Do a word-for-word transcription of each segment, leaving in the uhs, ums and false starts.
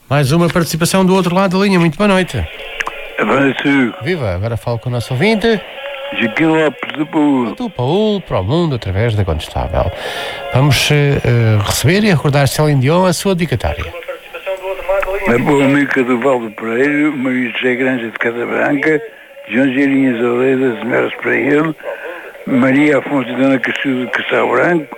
Mais uma participação do outro lado da linha. Muito boa noite. Avanço. Viva, agora falo com o nosso ouvinte. Joaquim Lopes do Paulo. Do Paulo para o mundo através da Contestável. Vamos uh, receber e recordar Céline Dion, a sua dedicatória. A boa amiga do Valdo Pereira, Maria José Granja de Casa Branca, João Geirinhas Aleda, Senhoras para ele, Maria Afonso e Dona Cachudo de Castelo Branco,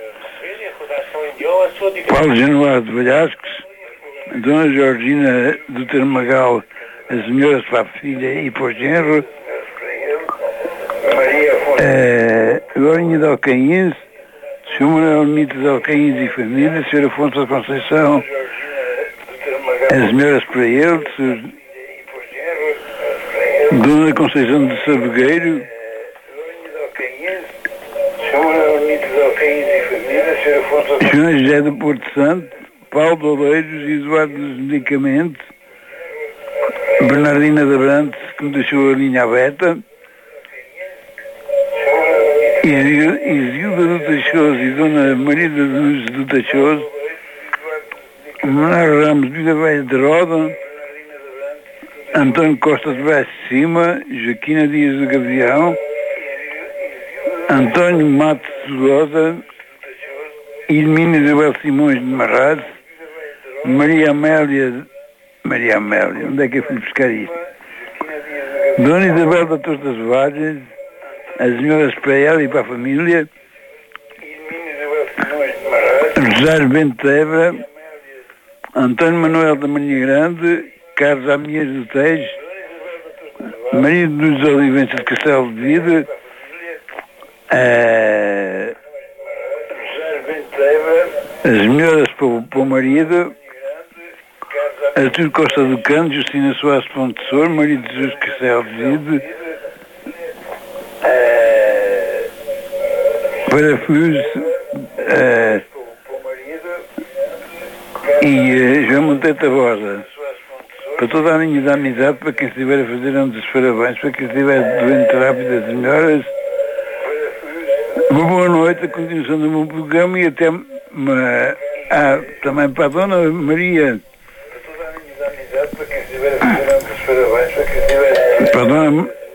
Paulo Januário de Valhasques, Dona Georgina do Termagal, as senhoras para a filha e para o genro, uh, Gorinha de Alcaínhos, senhor Manuel Nito de Alcaínhos e família, senhor Afonso da Conceição, as senhoras para ele, Dona Conceição de Sabogueiro, João José do Porto Santo, Paulo de Oleiros, Eduardo dos Medicamentos, Bernardina de Abrantes, que me deixou a linha aberta, Isilda do Tachoso e Dona Maria da Luz do Tachoso, Manuel Ramos de Vida Velha de Roda, António Costa de Baixo de Cima, Joaquina Dias do Gavião, António Matos de Rosa, Irmina Isabel Simões de Marraz, Maria Amélia, Maria Amélia, onde é que eu fui buscar isto? Dona Isabel da Tortas Vargas, as senhoras para ela e para a família, Rosário Bento Ebra, António Manuel da Marinha Grande, Carlos Amias do Tejo, Maria dos Olivença de Castelo de Vida, uh, as senhoras para o, para o marido, Artur Costa do Canto, Justina Soares Pontessor, Maria de Jesus Castelo de Vida, uh, Parafuso, uh, e uh, João Monteiro Tabosa. Para toda a linha da amizade, para quem estiver a fazer um dos parabéns, para quem estiver doente rápido, as senhoras, uma boa noite, a continuação do meu programa e até uma, ah, também para a Dona Maria. Para toda a linha da amizade, para quem estiver a fazer um dos parabéns, para quem estiver para a Dona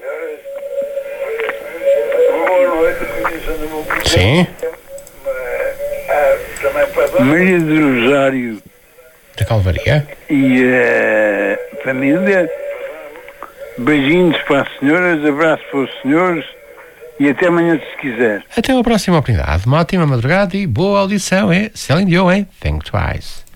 uma boa noite, a continuação do meu programa. Sim. Ah, também para a Dona Maria do Rosário. Da Calvaria. E a uh, família, beijinhos para as senhoras, abraço para os senhores e até amanhã se quiser. Até a próxima oportunidade. Uma ótima madrugada e boa audição, é? Céline Dion, hein? Think twice.